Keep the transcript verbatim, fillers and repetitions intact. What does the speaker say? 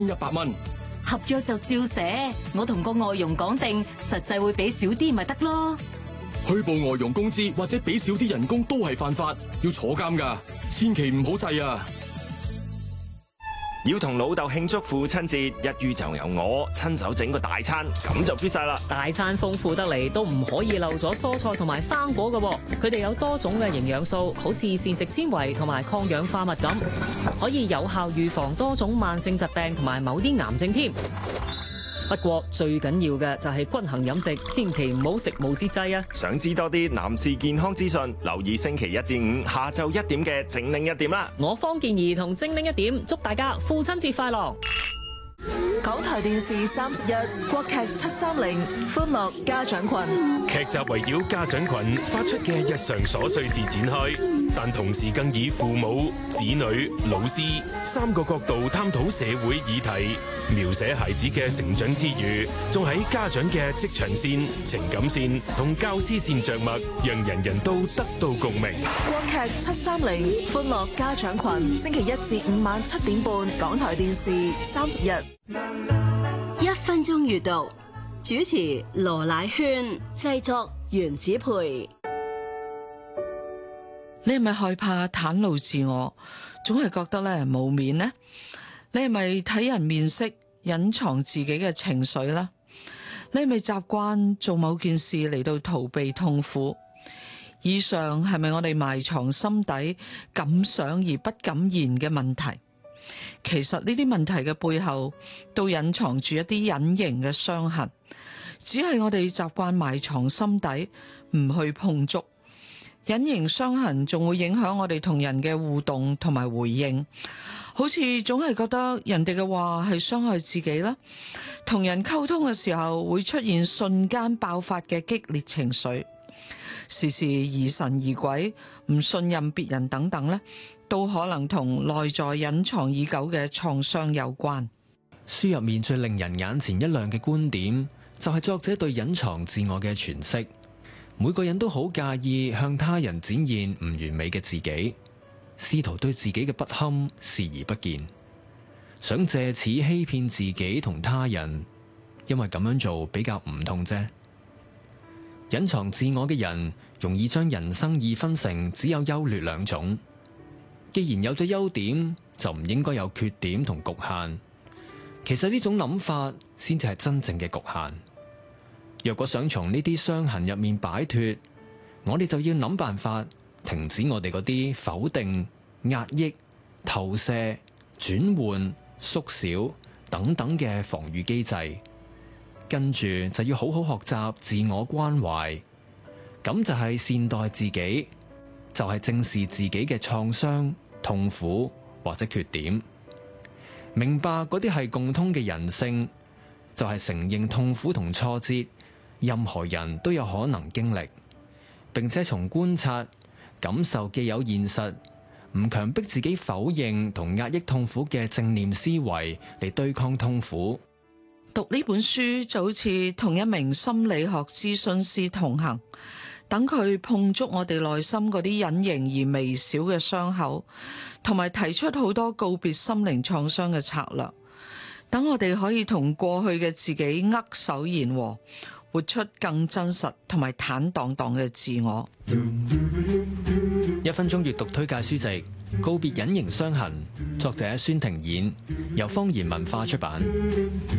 一百蚊。 合約就照寫，我同個外傭講定，實際會俾少啲咪得咯。 虛報外傭工資或者俾少啲人工都係犯法，要坐監㗎，千祈唔好制啊！ 要同老豆慶祝父親節，一於就由我親手整個大餐，咁就 fit 晒啦。 大餐豐富得嚟，都唔可以漏咗蔬菜同埋生果㗎。佢哋有多種嘅營養素，好似膳食纖維同埋抗氧化物咁，可以有效預防多種慢性疾病同埋某啲癌症添。不過最緊要嘅就係均衡飲食，千祈唔好食無節制啊！ 想知多啲男士健康資訊，留意星期一至五下晝一點嘅精靈一點啦。 我方健儀同精靈一點，祝大家父親節快樂！ 港台電視三十一國劇七三零歡樂家長群， 劇集圍繞家長群發出嘅日常瑣碎事展開，但同時更以父母、子女、老師三個角度探討社會議題，描寫孩子嘅成長之餘，仲喺家長嘅職場線、情感線同教師線着墨，讓人人都得到共鳴。 國劇七三零歡樂家長群，星期一至五晚七點半，港台電視三十一。 一分鐘閱讀，主持羅乃萱，製作袁子培。 你係咪害怕袒露自我，總係覺得咧冇面呢？你係咪睇人面色，隱藏自己嘅情緒呢？你係咪習慣做某件事嚟到逃避痛苦？以上係咪我哋埋藏心底敢想而不敢言嘅問題？其實呢啲問題嘅背後都隱藏住一啲隱形嘅傷痕，只係我哋習慣埋藏心底，唔去碰觸。隱形傷痕仲會影響我哋同人嘅互動同埋回應，好似總係覺得人哋嘅話係傷害自己啦。同人溝通嘅時候會出現瞬間爆發嘅激烈情緒，時時疑神疑鬼，唔信任別人等等呢，都可能同內在隱藏已久嘅創傷有關。 書入面最令人眼前一亮嘅觀點，就係作者對隱藏自我嘅詮釋。每個人都好介意向他人展現唔完美嘅自己，試圖對自己嘅不堪視而不見，想借此欺騙自己同他人，因為咁樣做比較唔痛啫。隱藏自我嘅人容易將人生二分成只有優劣兩種。既然有咗優點，就唔應該有缺點同局限。其實呢種諗法先至係真正嘅局限。若果想從呢啲傷痕入面擺脫，我哋就要諗辦法停止我哋嗰啲否定、壓抑、投射、轉換、縮小等等嘅防禦機制。跟住就要好好學習自我關懷，咁就係善待自己，就係正視自己嘅創傷、痛苦或者缺點，明白嗰啲係共通嘅人性，就係承認痛苦同挫折，任何人都有可能經歷，並且從觀察、感受既有現實，唔強迫自己否認同壓抑痛苦嘅正念思維嚟對抗痛苦。 讀呢本書就好似同一名心理學諮詢師同行，等佢碰觸我哋內心嗰啲隱形而微小嘅傷口，同埋提出好多告別心靈創傷嘅策略，等我哋可以同過去嘅自己握手言和，活出更真實同埋坦蕩蕩嘅自我。 一分鐘閱讀推介書籍《告別隱形傷痕》，作者孫庭演，由方言文化出版。